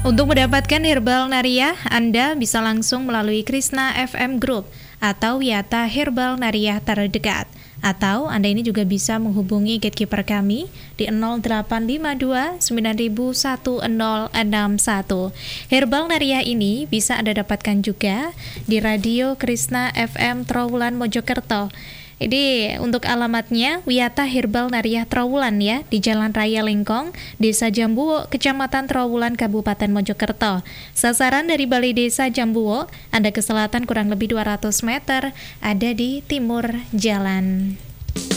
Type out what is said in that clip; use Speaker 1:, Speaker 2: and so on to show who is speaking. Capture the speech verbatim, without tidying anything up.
Speaker 1: Untuk mendapatkan Herbal Nariah, Anda bisa langsung melalui Krishna F M Group atau Yata Herbal Nariah terdekat. Atau Anda ini juga bisa menghubungi gatekeeper kami di nol delapan lima dua sembilan satu nol enam satu. Herbal Nariah ini bisa Anda dapatkan juga di Radio Krishna F M Trowulan Mojokerto. Jadi untuk alamatnya Wiyata Herbal Nariah Trowulan ya, di Jalan Raya Lengkong, Desa Jambuwo, Kecamatan Trowulan, Kabupaten Mojokerto. Sasaran dari Balai Desa Jambuwo, Anda ke selatan kurang lebih dua ratus meter, ada di timur jalan.